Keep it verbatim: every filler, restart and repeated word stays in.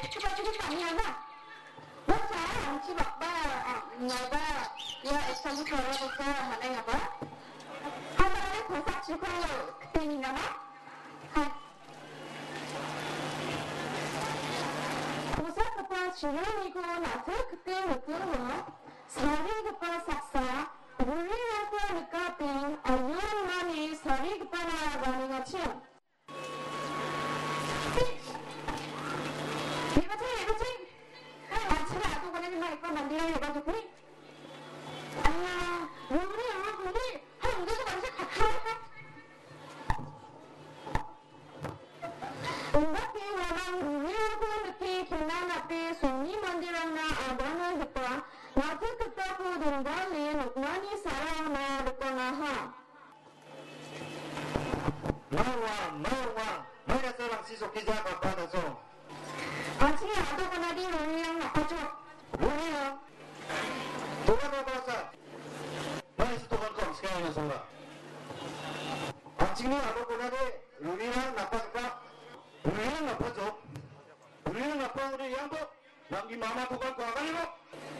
cukup-cukup panjang lah. Masa si bakba ngaba ya ekstasi suara besar mana ngaba? 하나의 고사 지구로 되니나? 고사 그빠 지나니고 나서 그때 느끼고 사리 그빠 삭사 물리라고 하니까 빙 아유만이 사리 그빠라고 하는 거지. 이거지 이거지. 아침에 아도 보내는 거 이거 만들어 해가지고. 아야 우리 우리 한국에서 완전 가까워. 온갖 비원한 우리하고 느끼 길난 앞에 손이 만들었나 아바는 듣다. 나도 듣다고 동반에 녹만이 살아나 듣거나 하. Mawang, mawang, mayroon silang sisukija kapanaso. 아침에 아도 보내디 우리랑 나빠져. Lunia, tuhan mo basa. May tuhan ko sekali na sura. Ang sini ako ko na de, lunia napas ka. Lunia napas jo. Lunia napas uri yang ko. Nang imama tukan ko akan mo.